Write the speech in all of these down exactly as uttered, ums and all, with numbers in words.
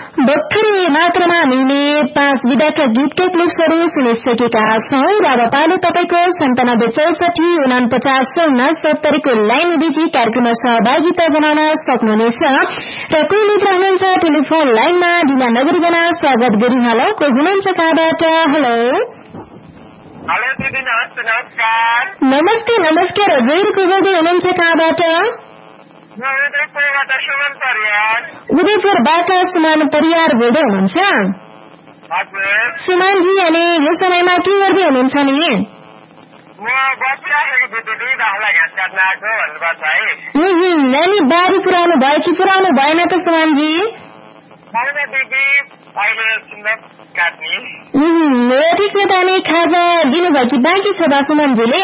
भर्खरै मात्रमा हामीले पाँच विधाका गीतका क्लिप्सहरू सुनिसकेका छौं र अब पालो तपाईको सन्तानब्बे चौसठी उनापचास शून्य सत्तरीको लाइन बिजी कार्यक्रममा सहभागिता बनाउन सक्नुहुनेछ र कोही मित्र हुनुहुन्छ टेलिफोन लाइनमा ढिला नगरिकन स्वागत गरिहालौ। को हुनुहुन्छ कहाँबाट? हेलो हेलो दिदी, नमस्ते। नमस्कार। नमस्ते नमस्कार। हजुर को बोल्दै हुनुहुन्छ कहाँबाट? उदयपुरबाट सुमन परियार बोल्दै हुनुहुन्छ? सुमनजी, अनि यो समयमा के गर्दै हुनुहुन्छ नि? नानी बारी पुऱ्याउनु भयो कि पुऱ्याउनु भएन त सुमनजी? ठिक छ त। अनि खाजा दिनुभयो कि बाँकी छ त सुमनजीले?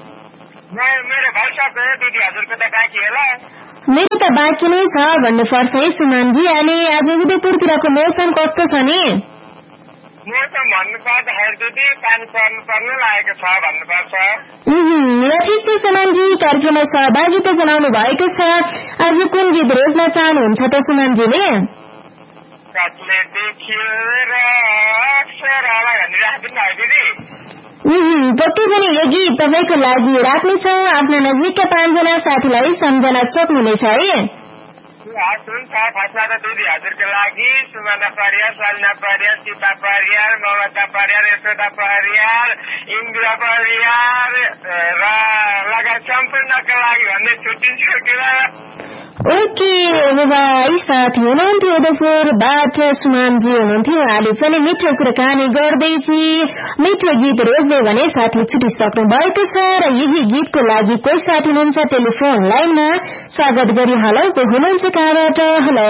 मेरो त बाँकी नै छ भन्नुपर्छ है सुमनजी। अनि आज उदयपुरतिरको मौसम कस्तो छ नि? मौसम भन्नुपर्दाखेरि दिदी पानी पर्नु पर्नु लागेको छ भन्नुपर्छ। ल ठिक छ सुमनजी, कार्यक्रममा सहभागिता जनाउनु भएको छ। आज कुन गीत रोज्न चाहनुहुन्छ त सुमनजीले? कतले देखियो र अक्षर होला भनी राख्दिनु है दिदी। पक्कै पनि यो गीत तपाईँको लागि राख्नेछ। आफ्ना नजिकका पाँचजना साथीलाई सम्झना सक्नुहुनेछ है। हुन्छ। फर्स्टमा त दिदी हजुरको लागि सुमना परियार, सलिना परियार, सीता परियार, ममता परियार, यशोदा परियार, इन्द्र परियार र लगायत सम्पूर्णको लागि भन्ने छुट्टिन्छु कि। ओके बाबा, साथी हुनुहुन्थ्यो उदयपुरबाट सुमनजी हुनुहुन्थ्यो। उहाँले पनि मिठो कुराकानी गर्दैछु मिठो गीत रोज्दै भने साथी छुटिसक्नु भएको छ र यही गीतको लागि कोही साथी हुनुहुन्छ टेलिफोन लाइनमा, स्वागत गरिहालौ। को हुनुहुन्छ कहाँबाट? हेलो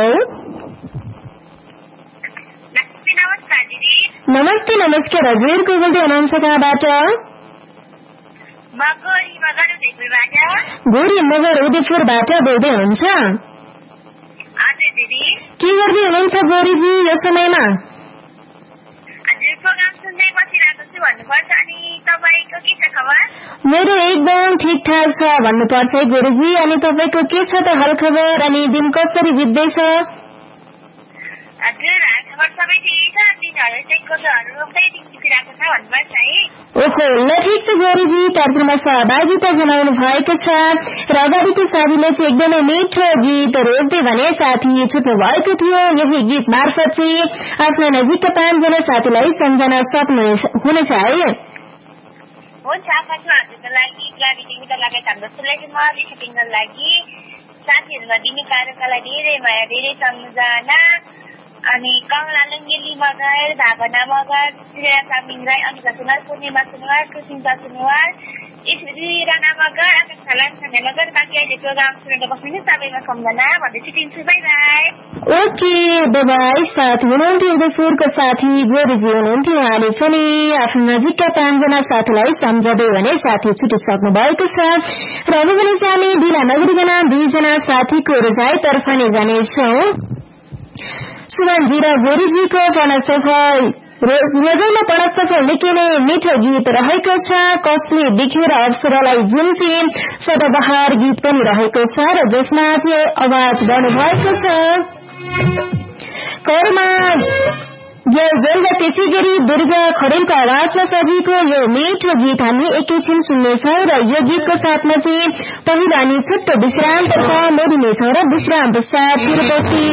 नमस्ते नमस्कार। हजुर को बोल्दै हुनुहुन्छ कहाँबाट? गोरी मगर उदयपुरबाट बोल्दै हुन्छ? के गर्दै हुनुहुन्छ गोरीजी यो समयमा? मेरो एकदम ठिकठाक छ भन्नुपर्छ है गोरीजी। अनि तपाईँको के छ त हालखबर? अनि दिन कसरी बित्दैछ? ओहो, ल ठिक छ गोरीजी, कार्यक्रममा सहभागिता जनाउनु भएको छ र अगाडिको साथीले चाहिँ एकदमै मिठो गीत रोज्दै भने साथी छुट्नु भएको थियो। यही गीत मार्फत चाहिँ आफ्ना नजिकका पाँचजना साथीलाई सम्झना सक्नुहुनेछ है। साथीहरूमा दिने कार्यकाललाई धेरै माया धेरै सम्झना। अनि कमला लङ्गेली मगर, भावना मगर, श्रेया सामिङ राई, अनिका सुनवार, पूर्णिमा सुनवार, सुसिन्ता सुनवार, ईश्वरी राणा मगर, आकाश खलान छाने मगर, बाँकी अहिले प्रोग्राम सुनेर बस्नु सबैमा सम्झना भन्दै छुट्टिन्छु। By by. Okay by. साथी हुनुहुन्थ्यो उदयपुरको साथी गोरीजी हुनुहुन्थ्यो। उहाँले पनि आफ्नो नजिकका पाँचजना साथीलाई सम्झँदै भने साथी छुटिसक्नु भएको छ र अब पनि चाहिँ हामी ढिला नगरिकन दुईजना साथीको रोजाइतर्फ नै जानेछौँ। सुमनजी र गोरीजीको पणसफल रोजाइमा पणसफल निकै नै मिठो गीत रहेको छ। कसले देखेर अप्सरालाई जुन चाहिँ सदाबहार गीत पनि रहेको छ र जसमा चाहिँ आवाज गर्नुभएको छ कर्मा जल र त्यसै गरी दुर्गा खरेलको आवाजमा सजिएको यो मिठो गीत हामी एकैछिन सुन्नेछौँ र यो गीतको साथमा चाहिँ पहिलो हामी छुट्टो विश्रामतर्फ मोडिनेछौँ र विश्राम पश्चात